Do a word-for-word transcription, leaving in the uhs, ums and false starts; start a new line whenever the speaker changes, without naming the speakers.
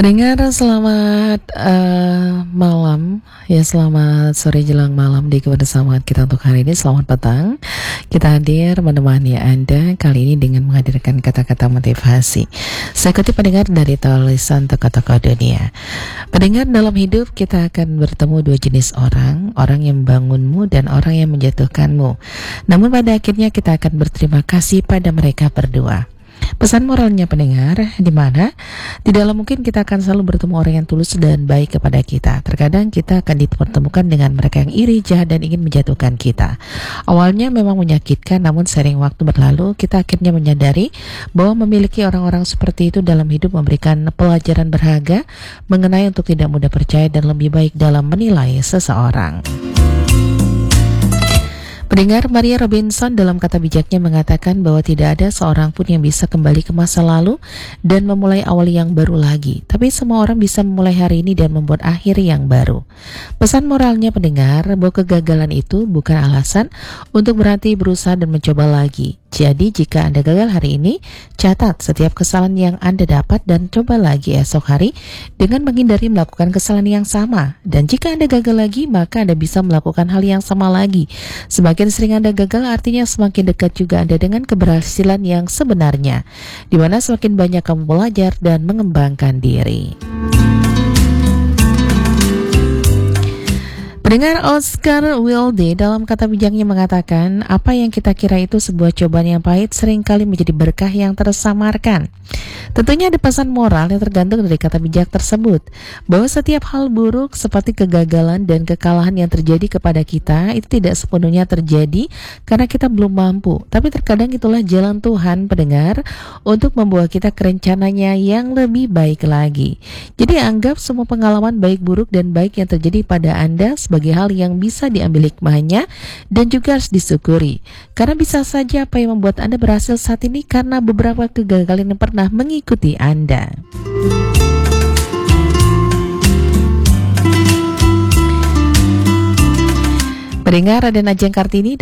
Pendengar selamat uh, malam ya, selamat sore jelang malam di kebersamaan kita untuk hari ini. Selamat petang, kita hadir menemani Anda kali ini dengan menghadirkan kata-kata motivasi. Saya kutip pendengar dari tulisan Tokoh-Tokoh Dunia. Pendengar, dalam hidup kita akan bertemu dua jenis orang, orang yang membangunmu dan orang yang menjatuhkanmu. Namun pada akhirnya kita akan berterima kasih pada mereka berdua. Pesan moralnya pendengar, di mana tidaklah mungkin kita akan selalu bertemu orang yang tulus dan baik kepada kita. Terkadang kita akan dipertemukan dengan mereka yang iri, jahat, dan ingin menjatuhkan kita. Awalnya memang menyakitkan, namun sering waktu berlalu kita akhirnya menyadari bahwa memiliki orang-orang seperti itu dalam hidup memberikan pelajaran berharga mengenai untuk tidak mudah percaya dan lebih baik dalam menilai seseorang. Pendengar, Maria Robinson dalam kata bijaknya mengatakan bahwa tidak ada seorang pun yang bisa kembali ke masa lalu dan memulai awal yang baru lagi. Tapi semua orang bisa memulai hari ini dan membuat akhir yang baru. Pesan moralnya pendengar, bahwa kegagalan itu bukan alasan untuk berhenti berusaha dan mencoba lagi. Jadi jika Anda gagal hari ini, catat setiap kesalahan yang Anda dapat dan coba lagi esok hari dengan menghindari melakukan kesalahan yang sama. Dan jika Anda gagal lagi, maka Anda bisa melakukan hal yang sama lagi. Semakin sering Anda gagal, artinya semakin dekat juga Anda dengan keberhasilan yang sebenarnya, di mana semakin banyak kamu belajar dan mengembangkan diri. Pendengar, Oscar Wilde dalam kata bijaknya mengatakan, apa yang kita kira itu sebuah cobaan yang pahit seringkali menjadi berkah yang tersamarkan. Tentunya ada pesan moral yang tergantung dari kata bijak tersebut, bahwa setiap hal buruk seperti kegagalan dan kekalahan yang terjadi kepada kita itu tidak sepenuhnya terjadi karena kita belum mampu, tapi terkadang itulah jalan Tuhan pendengar untuk membawa kita ke rencananya yang lebih baik lagi. Jadi anggap semua pengalaman baik buruk dan baik yang terjadi pada Anda sebagai hal yang bisa diambil hikmahnya dan juga harus disyukuri, karena bisa saja apa yang membuat Anda berhasil saat ini karena beberapa kegagalan yang pernah mengikuti Anda. Pendengar, Raden Ajeng Kartini